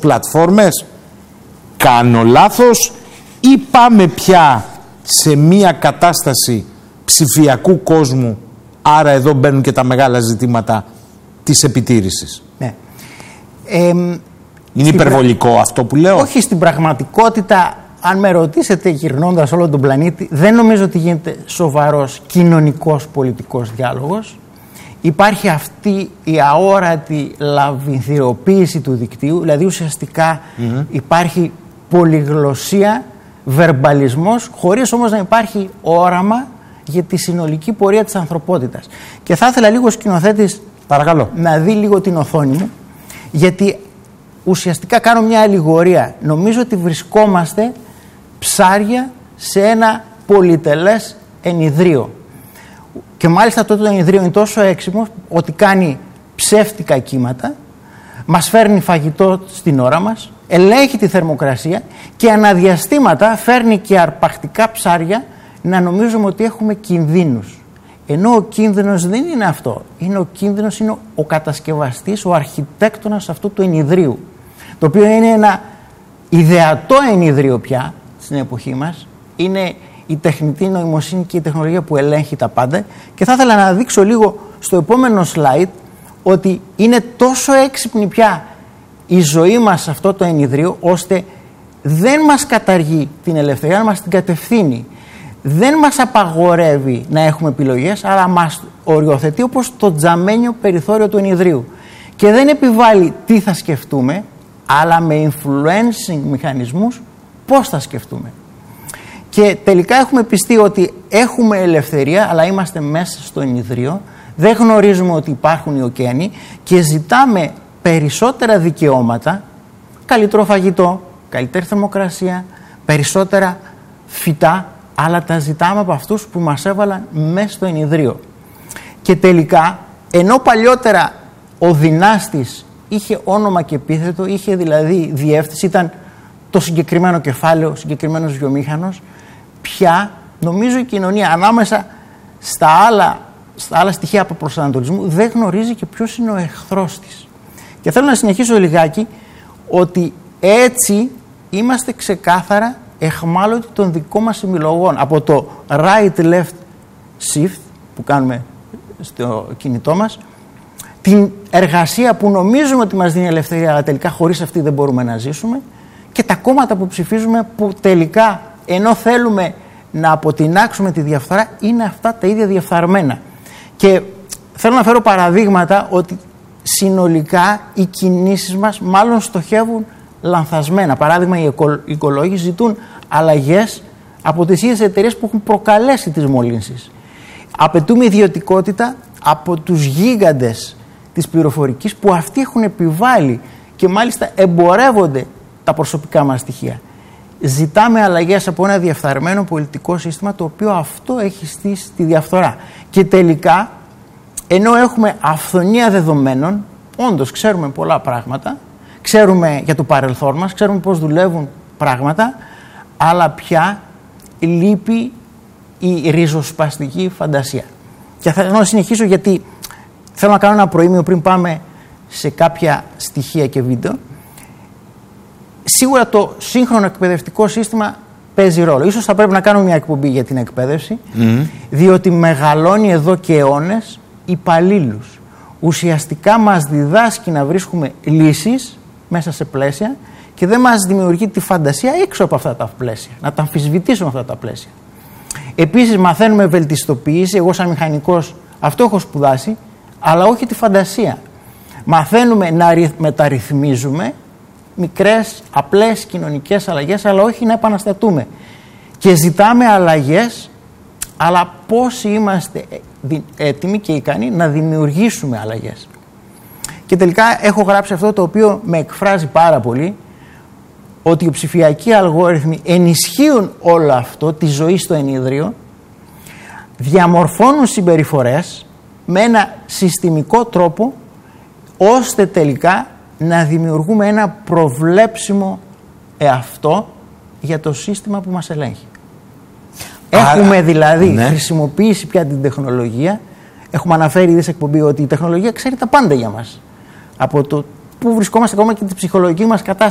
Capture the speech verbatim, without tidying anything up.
πλατφόρμες? Κάνω λάθος ή πάμε πια σε μία κατάσταση ψηφιακού κόσμου, άρα εδώ μπαίνουν και τα μεγάλα ζητήματα της επιτήρησης? Ναι. Ε, Είναι υπερβολικό πρα... αυτό που λέω? Όχι, στην πραγματικότητα, αν με ρωτήσετε γυρνώντας όλο τον πλανήτη, δεν νομίζω ότι γίνεται σοβαρός κοινωνικός πολιτικός διάλογος. Υπάρχει αυτή η αόρατη λαβυνθυροποίηση του δικτύου, δηλαδή ουσιαστικά mm-hmm. υπάρχει πολυγλωσσία, βερμπαλισμός, χωρίς όμως να υπάρχει όραμα για τη συνολική πορεία της ανθρωπότητας. Και θα ήθελα λίγο σκηνοθέτης, παρακαλώ, να δει λίγο την οθόνη μου, γιατί ουσιαστικά κάνω μια αλληγορία. Νομίζω ότι βρισκόμαστε ψάρια σε ένα πολυτελές ενιδρίο. Και μάλιστα τότε το ενιδρίο είναι τόσο έξυπνο ότι κάνει ψεύτικα κύματα, μας φέρνει φαγητό στην ώρα μας, ελέγχει τη θερμοκρασία και αναδιαστήματα φέρνει και αρπακτικά ψάρια να νομίζουμε ότι έχουμε κινδύνους. Ενώ ο κίνδυνος δεν είναι αυτό. Είναι ο κίνδυνος είναι ο κατασκευαστής, ο αρχιτέκτονας αυτού του ενιδρίου. Το οποίο είναι ένα ιδεατό ενιδρίο πια στην εποχή μας. Είναι η τεχνητή νοημοσύνη και η τεχνολογία που ελέγχει τα πάντα. Και θα ήθελα να δείξω λίγο στο επόμενο slide ότι είναι τόσο έξυπνη πια η ζωή μας σε αυτό το ενιδρίο, ώστε δεν μας καταργεί την ελευθερία, να μας την κατευθύνει. Δεν μας απαγορεύει να έχουμε επιλογές, αλλά μας οριοθετεί όπως το τζαμένιο περιθώριο του ενιδρίου. Και δεν επιβάλλει τι θα σκεφτούμε, αλλά με influencing μηχανισμούς πώς θα σκεφτούμε. Και τελικά έχουμε πιστεί ότι έχουμε ελευθερία, αλλά είμαστε μέσα στο ενιδρίο, δεν γνωρίζουμε ότι υπάρχουν οι ωκεανοί και ζητάμε περισσότερα δικαιώματα, καλύτερο φαγητό, καλύτερη θερμοκρασία, περισσότερα φυτά, αλλά τα ζητάμε από αυτούς που μας έβαλαν μέσα στο ενιδρίο. Και τελικά, ενώ παλιότερα ο δυνάστης είχε όνομα και επίθετο, είχε δηλαδή διεύθυνση, ήταν το συγκεκριμένο κεφάλαιο, ο συγκεκριμένος βιομήχανος, πια νομίζω η κοινωνία ανάμεσα στα άλλα, στα άλλα στοιχεία από προσανατολισμού δεν γνωρίζει και ποιος είναι ο εχθρός της. Και θέλω να συνεχίσω λιγάκι ότι έτσι είμαστε ξεκάθαρα εχμάλωτοι των δικών μας επιλογών. Από το right-left shift που κάνουμε στο κινητό μας, την εργασία που νομίζουμε ότι μας δίνει ελευθερία, αλλά τελικά χωρίς αυτή δεν μπορούμε να ζήσουμε, και τα κόμματα που ψηφίζουμε που τελικά, ενώ θέλουμε να αποτινάξουμε τη διαφθορά, είναι αυτά τα ίδια διαφθαρμένα. Και θέλω να φέρω παραδείγματα ότι συνολικά οι κινήσεις μας μάλλον στοχεύουν λανθασμένα. Παράδειγμα, οι οικολόγοι ζητούν αλλαγές από τις ίδιες εταιρείες που έχουν προκαλέσει τις μολύνσεις. Απαιτούμε ιδιωτικότητα από τους γίγαντες της πληροφορικής που αυτοί έχουν επιβάλει και μάλιστα εμπορεύονται τα προσωπικά μας στοιχεία. Ζητάμε αλλαγές από ένα διαφθαρμένο πολιτικό σύστημα, το οποίο αυτό έχει στήσει τη διαφθορά. Και τελικά, ενώ έχουμε αυθονία δεδομένων, όντως ξέρουμε πολλά πράγματα, ξέρουμε για το παρελθόν μας, ξέρουμε πώς δουλεύουν πράγματα, αλλά πια λείπει η ριζοσπαστική φαντασία. Και θέλω να συνεχίσω, γιατί θέλω να κάνω ένα προήμιο πριν πάμε σε κάποια στοιχεία και βίντεο. Σίγουρα το σύγχρονο εκπαιδευτικό σύστημα παίζει ρόλο. Ίσως θα πρέπει να κάνουμε μια εκπομπή για την εκπαίδευση, mm. διότι μεγαλώνει εδώ και αιώνες υπαλλήλους. Ουσιαστικά μας διδάσκει να βρίσκουμε λύσεις μέσα σε πλαίσια και δεν μας δημιουργεί τη φαντασία έξω από αυτά τα πλαίσια, να τα αμφισβητήσουμε αυτά τα πλαίσια. Επίσης μαθαίνουμε βελτιστοποίηση, εγώ σαν μηχανικός αυτό έχω σπουδάσει, αλλά όχι τη φαντασία. Μαθαίνουμε να μεταρρυθμίζουμε μικρές, απλές κοινωνικές αλλαγές, αλλά όχι να επαναστατούμε. Και ζητάμε αλλαγές, αλλά πόσοι είμαστε έτοιμοι και ικανοί να δημιουργήσουμε αλλαγές. Και τελικά έχω γράψει αυτό το οποίο με εκφράζει πάρα πολύ, ότι οι ψηφιακοί αλγόριθμοι ενισχύουν όλο αυτό, τη ζωή στο ενίδριο, διαμορφώνουν συμπεριφορές με ένα συστημικό τρόπο, ώστε τελικά να δημιουργούμε ένα προβλέψιμο εαυτό για το σύστημα που μας ελέγχει. Άρα, έχουμε δηλαδή ναι. χρησιμοποιήσει πια την τεχνολογία. Έχουμε αναφέρει ήδη σε εκπομπή ότι η τεχνολογία ξέρει τα πάντα για μας. Από το πού βρισκόμαστε, ακόμα και τη ψυχολογική μας κατάσταση.